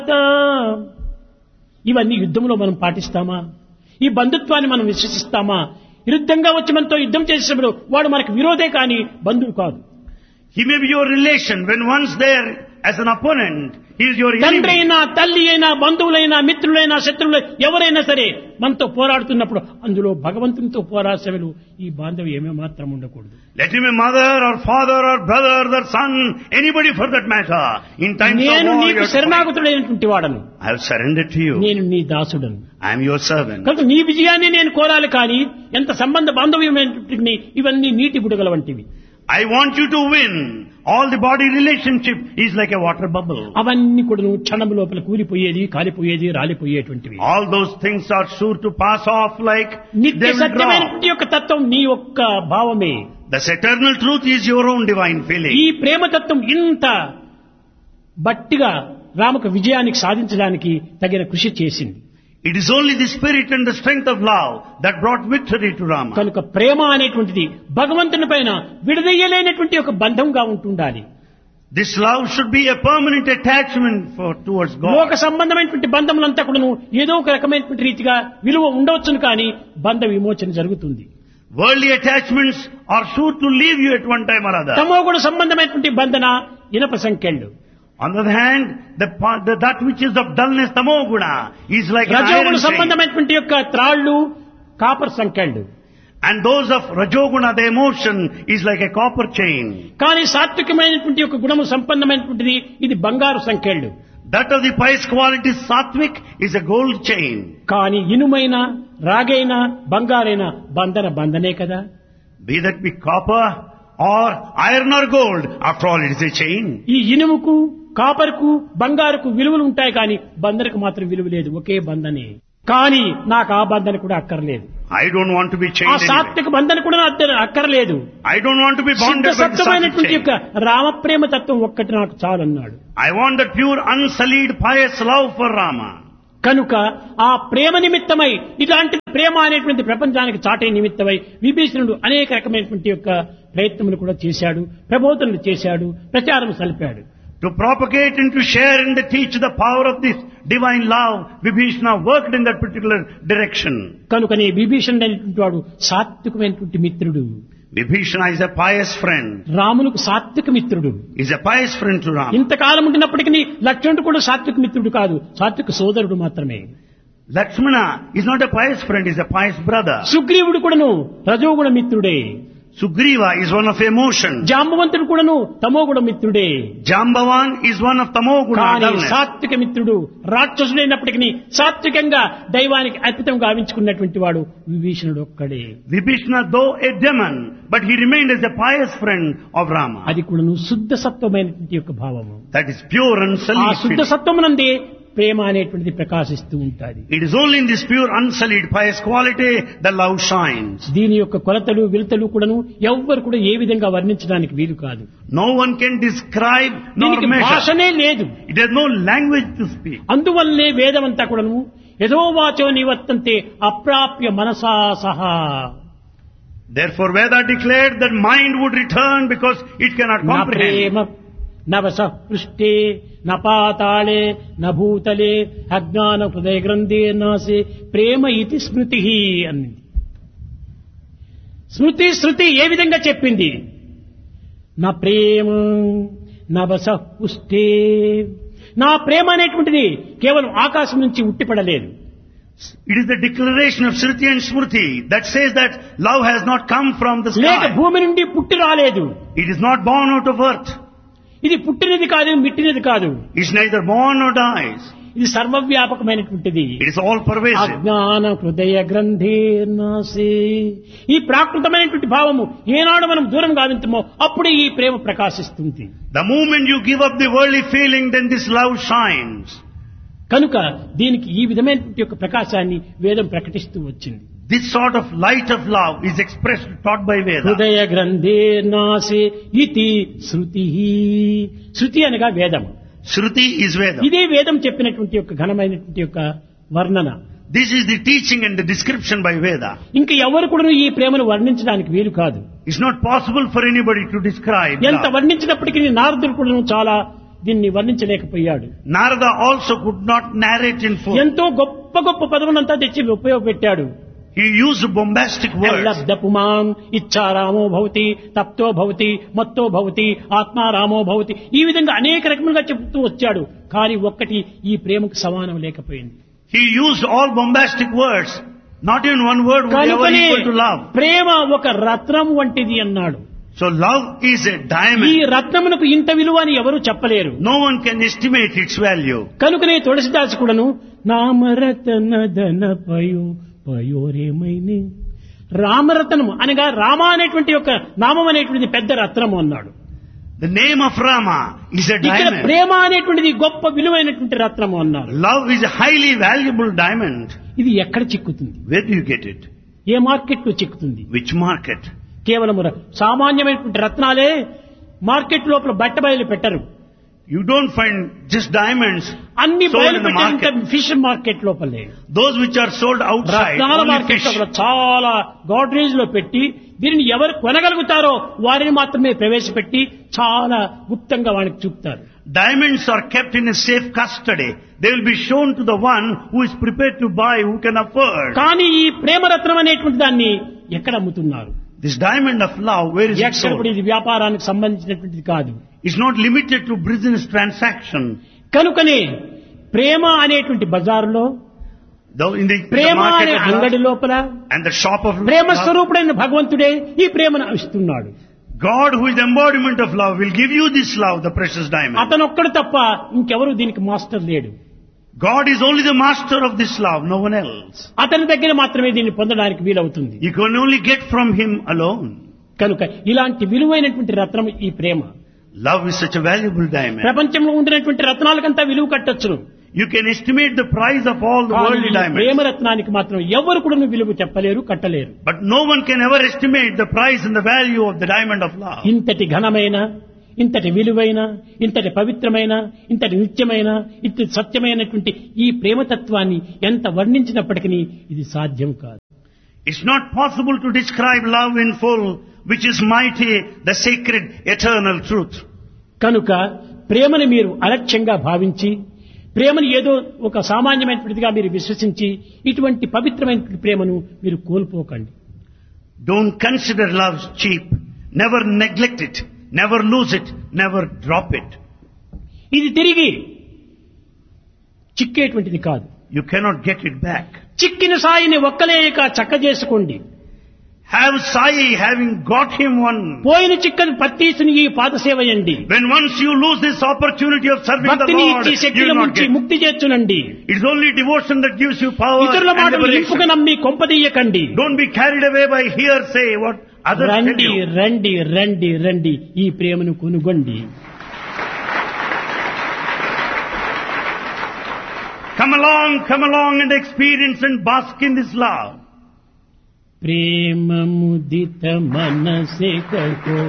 ఇవన్నీ యుద్ధంలో మనం పాటిస్తామా? ఈ బంధుత్వాన్ని మనం విశ్వసిస్తామా? విరుద్ధంగా వచ్చి మనతో యుద్ధం చేసేటప్పుడు వాడు మనకు విరోధే కానీ బంధువు కాదు. He may be your relation when once there as an opponent, he is your తండ్రి enemy. అయినా, తల్లి అయినా, బంధువులైనా, మిత్రులైనా, శత్రువులు ఎవరైనా సరే మనతో పోరాడుతున్నప్పుడు అందులో భగవంతునితో పోరాసేవలు ఈ బాంధవ్యం ఏమాత్రం ఉండకూడదు. Let him be mother or father or brother or son, anybody for that matter. In times of నేను war, నీకు you are to fight. శరణాగతుడైనటువంటి వాడను, I have surrendered to you. నేను నీ దాసుడను. I am your servant. కనుక నీ విజయాన్ని నేను కోరాలి కానీ ఎంత సంబంధ బాంధవ్యమైనటువంటి ఇవన్నీ నీటి బుడగల వంటివి. I want you to win. All the body relationship is like a water bubble. అవన్నీ కూడా క్షణం లోపల కూలిపోయేది, కాలిపోయేది, రాలిపోయేటువంటివి. All those things are sure to pass off like నిత్య they will drop. సత్యమైనటువంటి యొక్క తత్వం నీ యొక్క భావమే. This eternal truth is your own divine feeling. ఈ ప్రేమతత్వం ఇంత బట్టిగా రామకు విజయానికి సాధించడానికి తగిన కృషి చేసింది. It is only the spirit and the strength of love that brought victory to Rama. కనుక ప్రేమ అనేటువంటిది భగవంతుని పైన విడదీయలేనటువంటి ఒక బంధంగా ఉంటుండాలి. This love should be a permanent attachment towards లోక God. సంబంధమైనటువంటి బంధములంతా కూడాను ఏదో ఒక రకమైనటువంటి రీతిగా విలువ ఉండవచ్చును కానీ బంధ విమోచన జరుగుతుంది. Worldly attachments are sure to leave you at one time or other. తమోగుణ సంబంధమైనటువంటి బంధన ఇనప సంఖ్యలు. On the other hand, that which is of dullness, tamoguna, is like an రజోగుణ iron chain. సంబంధమైనటువంటి యొక్క త్రాళ్ళు కాపర్ సంఖ్యలు. And those of Rajoguna, the emotion, is like a copper chain. కానీ సాత్వికమైనటువంటి యొక్క గుణము సంపన్నమైనటువంటిది ఇది బంగారు సంఖ్యలు. That of the pious quality, sattvic, is a gold chain. కానీ ఇనుమైన, రాగైన, బంగారైన బంధనే కదా. Be that be copper or iron or gold, after all it is a chain. ఈ ఇనుముకు, కాపర్కు, బంగారుకు విలువలు ఉంటాయి కానీ బంధనకు మాత్రం విలువ లేదు. ఒకే బంధనే. కానీ నాకు ఆ బంధన కూడా అక్కర్లేదు. I don't want to be ఆ chained anyway. సాత్విక బంధన కూడా అక్కర్లేదు. I don't want to be శుద్ధ bonded by the sattvic సత్వమైనటువంటి chain. యొక్క రామప్రేమ తత్వం ఒక్కటి నాకు చాలన్నాడు. I want that pure, unsullied, pious love for Rama. కనుక ఆ ప్రేమ నిమిత్తమై ఇలాంటి ప్రేమ అనేటువంటి ప్రపంచానికి చాటే నిమిత్తమై విభీషణుడు అనేక రకమైనటువంటి యొక్క ప్రయత్నములు కూడా చేశాడు, ప్రబోధనలు చేశాడు, ప్రచారం సలిపాడు. To propagate and to share and to teach the power of this divine love, Vibhishana worked in that particular direction. కనుకనే విభీషణుడు అనేటువంటి వాడు సాత్వికమైనటువంటి మిత్రుడు. Vibhishana is a pious friend. రాములకు సాత్విక మిత్రుడు. Is a pious friend to Rama. ఇంతకాలం ఉండినప్పటికీ లక్ష్మణుడు కూడా సాత్విక మిత్రుడు కాదు, సాత్విక సోదరుడు మాత్రమే. Lakshmana is not a pious friend, is a pious brother. సుగ్రీవుడు కూడాను రజోగుణ మిత్రుడే. Sugriva is one of emotion. జాంబవంతుడు కూడాను తమోగుణ మిత్రుడే. Jambavan is one of tamoguna. కానీ dullness. సాత్విక మిత్రుడు రాక్షసుడైనప్పటికీ సాత్వికంగా దైవానికి అర్పితం గావించుకున్నటువంటి వాడు విభీషణుడు ఒక్కడే. Vibhishana, though a demon, but he remained as a pious friend of Rama. అది కూడాను శుద్ధ సత్వమైనటువంటి యొక్క భావము. That is pure and ఆ sullied శుద్ధ feeling. సత్వమునందే ప్రేమ అనేటువంటిది ప్రకాశిస్తూ ఉంటుంది. It is only in this pure, unsullied, pious quality that love shines. దీని యొక్క కొలతలు విలతలు కూడాను ఎవ్వరు కూడా ఏ విధంగా వర్ణించడానికి వీలు కాదు. No one can describe nor దీనికి measure. భాషనే లేదు. It has no language to speak. అందువల్లనే వేదమంతా కూడాను యథోవాచో నివర్తంతే అప్రాప్య మనసా సహా. Therefore Veda declared that mind would return because it cannot నా comprehend. ప్రేమ నవస పృష్టే న పాతాళే న భూతలే అజ్ఞాన హృదయ గ్రంథే నాసే ప్రేమ ఇది స్మృతి అన్నది. శృతి ఏ విధంగా చెప్పింది? నా ప్రేమ నవస పుష్టే. నా ప్రేమ అనేటువంటిది కేవలం ఆకాశం నుంచి ఉట్టిపడలేదు. It is the declaration of Shruti and Smriti that says that love has not come from the లేక sky. భూమి నుండి పుట్టి రాలేదు. It is not born out of earth. ఇది పుట్టినది కాదు, మిట్టినది కాదు. It is neither born nor dies. ఇది సర్వవ్యాపకమైనటువంటిది. It is all pervasive. అజ్ఞాన హృదయ గ్రంథే నాసే. ఈ ప్రాకృతమైనటువంటి భావము ఏనాడు మనం దూరం గావించమో అప్పుడే ఈ ప్రేమ ప్రకాశిస్తుంది. The moment you give up the worldly feeling, then this love shines. కనుక దీనికి ఈ విధమైనటువంటి యొక్క ప్రకాశాన్ని వేదం ప్రకటిస్తూ వచ్చింది. This sort of light of love is expressed, taught by Veda. హృదయ గ్రంథే నాసే ఇతి శృతి. శృతి అనగా వేదం. Shruti is Veda. ఇదే వేదం చెప్పినటువంటి యొక్క ఘనమైనటువంటి యొక్క వర్ణన. This is the teaching and the description by Veda. ఇంకా ఎవరు కూడా ఈ ప్రేమను వర్ణించడానికి వీలు కాదు. It's not possible for anybody to describe ఎంత love. వర్ణించినప్పటికీ నారదుడు కూడా చాలా దీన్ని వర్ణించలేకపోయాడు. Narada also could not narrate in full. ఎంతో గొప్ప గొప్ప పదములంతా తెచ్చి ఉపయోగపెట్టాడు. He used bombastic words. లబ్ధపుమాం ఇచ్చారామో భవతి, తప్తో భవతి, మత్తో భవతి, ఆత్మారామో భవతి, ఈ విధంగా అనేక రకములుగా చెప్తూ వచ్చాడు. కానీ ఒక్కటి ఈ ప్రేమకు సమానం లేకపోయింది. He used all bombastic words. Not even one word would ever కనుకనే equal to love. ప్రేమ ఒక రత్నం వంటిది అన్నాడు. So love is a ఈ diamond. రత్నమునకు ఇంత విలువ అని ఎవరు చెప్పలేరు. No one can estimate its value. కనుకనే తులసిదాసు కూడాను నామరతన ధన పయోరేమైనే, రామరత్నము అనగా రామ అనేటువంటి యొక్క నామం అనేటువంటిది పెద్ద రత్నము అన్నాడు. The name of Rama is a ఇక్కడ diamond. ప్రేమ అనేటువంటిది గొప్ప విలువైనటువంటి రత్నము అన్నారు. Love is a highly valuable diamond. ఇది ఎక్కడ చిక్కుతుంది? Where do you get it? A market లో చిక్కుతుంది? Which market? కేవలం సామాన్యమైనటువంటి రత్నాలే మార్కెట్ లోపల బట్ట బయలు పెట్టరు. You don't find just diamonds అన్ని sold బయలు in the పెట్టిన market. ఫిష్ మార్కెట్ లోపలే. Those which are sold outside, రత్నాల only మార్కెట్ fish. లోపల చాలా గాడ్రేజ్ లో పెట్టి దీనిని ఎవరు కొనగలుగుతారో వారిని మాత్రమే ప్రవేశపెట్టి చాలా గుప్తంగా వారికి చూపుతారు. Diamonds are kept in a safe custody. They will be shown to the one who is prepared to buy, who can afford. కానీ ఈ ప్రేమరత్నం అనేటువంటి దాన్ని ఎక్కడ అమ్ముతున్నారు? This diamond of love, where is it ఎక్కడ sold? ఇది వ్యాపారానికి సంబంధించినటువంటిది కాదు. It's not limited to business transaction. కనుకనే ప్రేమ అనేటువంటి బజారులో, In the ప్రేమ market అనే of అంగడి love లోపల and the shop of Prema love, స్వరూపుడైన భగవంతుడే ఈ ప్రేమను ఇస్తున్నాడు. God, who is the embodiment of love, will give you this love, the precious diamond. అతనొక్కడు తప్ప ఇంకెవరు దీనికి మాస్టర్ లేడు. God is only the master of this love, no one else. అతని దగ్గర మాత్రమే దీన్ని పొందడానికి వీలవుతుంది. You can only get from him alone. కనుక ఇలాంటి విలువైనటువంటి రత్నం ఈ ప్రేమ. Love is such a valuable diamond. ప్రపంచంలో ఉండినటువంటి రత్నాలకంతా విలువ కట్టొచ్చును. You can estimate the price of all the worldly diamonds. ప్రేమ రత్నానికి మాత్రం ఎవరు కూడా విలువ చెప్పలేరు, కట్టలేరు. But no one can ever estimate the price and the value of the diamond of love. ఇంతటి ఘనమైన, ఇంతటి విలువైన, ఇంతటి పవిత్రమైన, ఇంతటి నిత్యమైన, ఇంతటి సత్యమైనటువంటి ఈ ప్రేమతత్వాన్ని ఎంత వర్ణించినప్పటికీ ఇది సాధ్యం కాదు. It's not possible to describe love in full, which is mighty, the sacred, eternal truth. కనుక ప్రేమను మీరు అలక్ష్యంగా భావించి, ప్రేమను ఏదో ఒక సామాన్యమైనటువంటిదిగా మీరు విశ్వసించి ఇటువంటి పవిత్రమైనటువంటి ప్రేమను మీరు కోల్పోకండి. Don't consider love cheap. Never neglect it. Never lose it. Never drop it. ఇది తిరిగి చిక్కేటువంటిది కాదు. You cannot get it back. చిక్కిన సాయిని ఒక్కలేక చక్క చేసుకోండి. Have Sai, having got him one. పోయిన చిక్కని పత్తీసుని ఈ పాదసేవయండి. When once you lose this opportunity of serving the భక్తిని Lord, ఇచ్చి you శక్తిని will not ముంచి get. ముక్తి చేర్చునండి. It's only devotion that gives you power ఇతరుల and మాటలు liberation. ఇంపుగా నమ్మి కొంపదీయకండి. Don't be carried away by hearsay, what others tell రండి you. రండి రండి రండి ఈ ప్రేమను కొనుగొండి. Come along and experience and bask in this love. ప్రేమ ముదిత మనసే కో